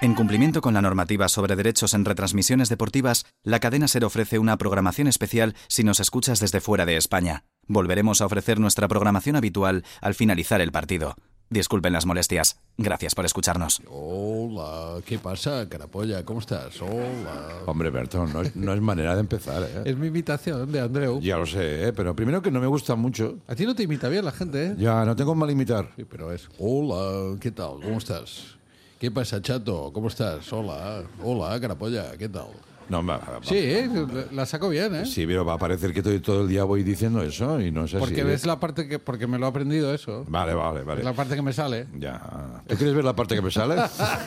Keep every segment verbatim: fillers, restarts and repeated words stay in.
En cumplimiento con la normativa sobre derechos en retransmisiones deportivas, la cadena SER ofrece una programación especial si nos escuchas desde fuera de España. Volveremos a ofrecer nuestra programación habitual al finalizar el partido. Disculpen las molestias. Gracias por escucharnos. Hola, ¿qué pasa, carapolla? ¿Cómo estás? Hola. Hombre, Bertón, no es, no es manera de empezar, ¿eh? Es mi imitación de Andreu. Ya lo sé, ¿eh? Pero primero que no me gusta mucho. A ti no te imita bien la gente, ¿eh? Ya, no tengo mal imitar. Sí, pero es... Hola, ¿qué tal? ¿Cómo estás? ¿Qué pasa, chato? ¿Cómo estás? Hola. Hola, carapolla, ¿qué tal? No, va, va, Sí, ¿eh? La saco bien, ¿eh? Sí, pero va a parecer que todo, todo el día voy diciendo eso y no es así. Porque ves la parte que... Porque me lo he aprendido eso. Vale, vale, vale. Es la parte que me sale. Ya. ¿Tú quieres ver la parte que me sale?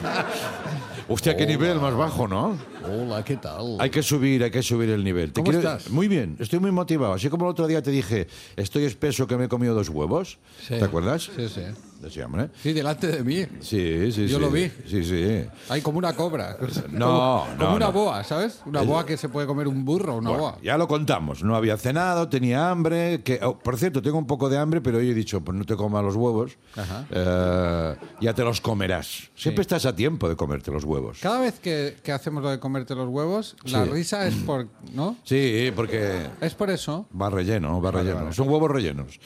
Hostia, qué Hola. nivel más bajo, ¿no? Hola, ¿qué tal? Hay que subir, hay que subir el nivel. ¿Te ¿Cómo quiero- estás? Muy bien, estoy muy motivado. Así como el otro día te dije, estoy espeso que me he comido dos huevos. Sí. ¿Te acuerdas? Sí, sí. Sí, hombre. Sí, delante de mí. Sí, sí, Yo sí. lo vi. Sí, sí. Hay como una cobra. No, como, no, Como una no. boa, ¿sabes? Una boa que se puede comer un burro, una Bueno, boa. ya lo contamos. No había cenado, tenía hambre. Que, oh, por cierto, tengo un poco de hambre, pero hoy he dicho, pues no te comas los huevos. Ajá. Eh, ya te los comerás. Siempre estás a tiempo de comerte los huevos. Cada vez que, que hacemos lo de comerte los huevos, la Sí. risa es por... ¿No? Sí, porque Es por eso. va relleno, va relleno. vale. Son huevos rellenos.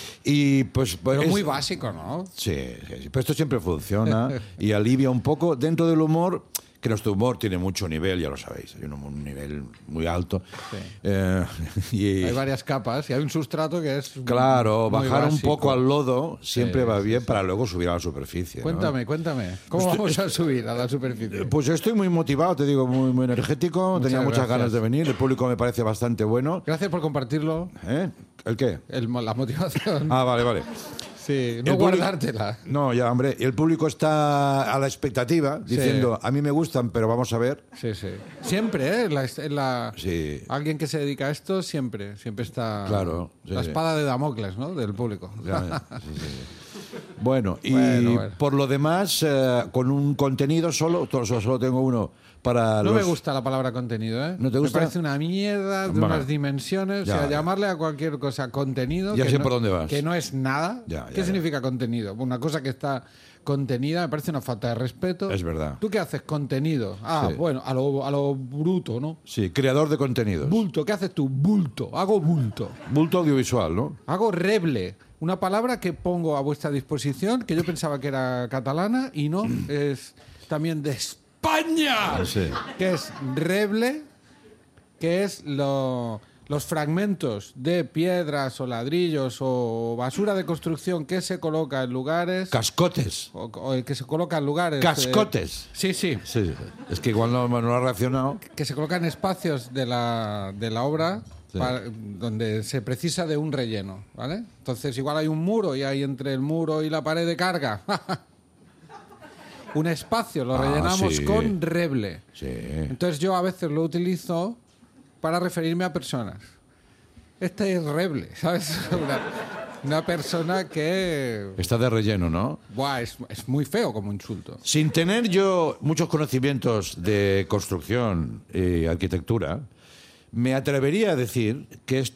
Y pues... pues Pero es- muy básico, ¿no? Sí, sí, sí, pero esto siempre funciona y alivia un poco dentro del humor, que nuestro humor tiene mucho nivel, ya lo sabéis, hay un, un nivel muy alto. Sí. Eh, y, Hay varias capas y hay un sustrato que es... claro, muy bajar un básico. poco al lodo siempre Sí, va sí, bien sí. para luego subir a la superficie. ¿no? Cuéntame, cuéntame. ¿Cómo vamos a subir a la superficie? Pues estoy muy motivado, te digo, muy, muy energético, Muchas tenía muchas gracias. ganas de venir, el público me parece bastante bueno. Gracias por compartirlo. ¿Eh? ¿El qué? El, la motivación. Ah, vale, vale. Sí, no El público- guardártela. No, ya, hombre, y el público está a la expectativa, diciendo, a mí me gustan, pero vamos a ver. Sí, sí. Siempre, ¿eh? La, en la- Sí. Alguien que se dedica a esto siempre, siempre está Claro, sí, la sí. espada de Damocles, ¿no? Del público. Ya, sí, sí, sí. Bueno, y Bueno, bueno. por lo demás, eh, con un contenido solo, to- solo, solo tengo uno para No los... me gusta la palabra contenido, ¿eh? ¿No te gusta? Me parece una mierda de Bueno. unas dimensiones. Ya, o sea, ya. llamarle a cualquier cosa contenido. Ya que sé no, por dónde vas. Que no es nada. Ya, ya, ¿Qué ya. significa contenido? Una cosa que está contenida me parece una falta de respeto. Es verdad. ¿Tú qué haces? Contenido. Ah, Sí. bueno, a lo, a lo bruto, ¿no? Sí, creador de contenidos. Bulto, ¿qué haces tú? Bulto. Hago bulto. Bulto audiovisual, ¿no? Hago reble. Una palabra que pongo a vuestra disposición, que yo pensaba que era catalana y no, es también de España. Sí. Que es reble, que es lo- los fragmentos de piedras o ladrillos o basura de construcción que se coloca en lugares... Cascotes. o, o que se coloca en lugares... eh, Cascotes. sí, sí. Sí, es que igual no, no ha reaccionado. Que se colocan en espacios de la, de la obra Sí. para- donde se precisa de un relleno, ¿vale? Entonces igual hay un muro y hay entre el muro y la pared de carga un espacio, lo Ah, rellenamos sí. con reble. Sí. Entonces yo a veces lo utilizo para referirme a personas. Este es reble, ¿sabes? Una, una persona que... Está de relleno, ¿no? Buah, es, es muy feo como insulto. Sin tener yo muchos conocimientos de construcción y arquitectura, me atrevería a decir que